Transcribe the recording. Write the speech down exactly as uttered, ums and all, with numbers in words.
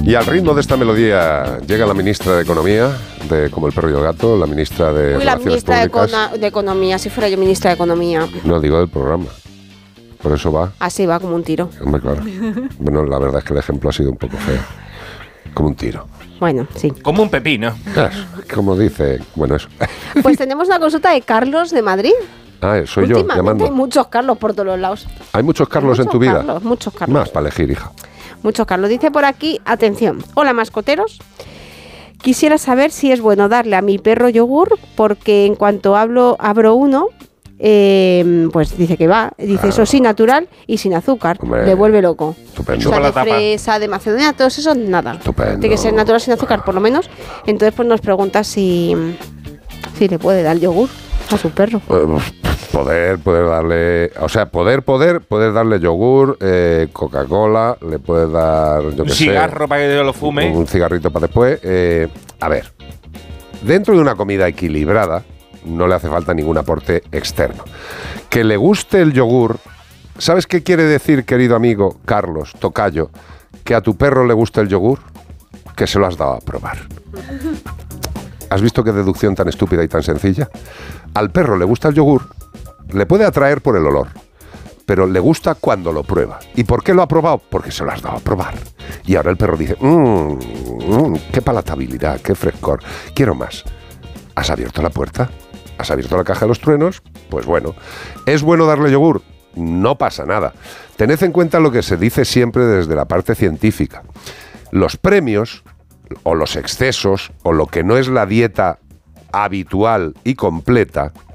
Y al ritmo de esta melodía llega la ministra de Economía, de Como el perro y el gato, la ministra de Uy, la Relaciones ministra de, Públicas. Econo- de Economía, si fuera yo ministra de Economía. No digo del programa. Por eso va. Así va, como un tiro. Hombre, claro. Bueno, la verdad es que el ejemplo ha sido un poco feo. Como un tiro. Bueno, sí. Como un pepino. Como dice, bueno, eso. Pues tenemos una consulta de Carlos de Madrid. Ah, soy yo Últimamente llamando. hay muchos Carlos por todos los lados. ¿Hay muchos Carlos Muchos en tu vida? Carlos, muchos Carlos. Más para elegir, hija. Muchos Carlos. Dice por aquí, atención. Hola, mascoteros. Quisiera saber si es bueno darle a mi perro yogur, porque en cuanto hablo, abro uno, eh, pues dice que va. Dice, eso sí, natural y sin azúcar. Hombre, Le vuelve loco. Estupendo. O sea, Chupa la de tapa. fresa, de macedonia, todo eso, nada. Estupendo. Tiene que ser natural sin azúcar, por lo menos. Entonces, pues nos pregunta si, si le puede dar yogur a su perro. Eh, Poder, poder darle, o sea, poder, poder, poder darle yogur, eh, Coca-Cola, le puedes dar, yo Un qué sé, cigarro para que lo fume. un cigarrito para después. Eh, a ver, dentro de una comida equilibrada no le hace falta ningún aporte externo. Que le guste el yogur, ¿sabes qué quiere decir, querido amigo Carlos Tocayo? Que a tu perro le gusta el yogur, que se lo has dado a probar. ¿Has visto qué deducción tan estúpida y tan sencilla? Al perro le gusta el yogur, le puede atraer por el olor, pero le gusta cuando lo prueba. ¿Y por qué lo ha probado? Porque se lo has dado a probar. Y ahora el perro dice, mmm, mmm, qué palatabilidad, qué frescor, quiero más. ¿Has abierto la puerta? ¿Has abierto la caja de los truenos? Pues bueno. ¿Es bueno darle yogur? No pasa nada. Tened en cuenta lo que se dice siempre desde la parte científica. Los premios, o los excesos, o lo que no es la dieta habitual y completa,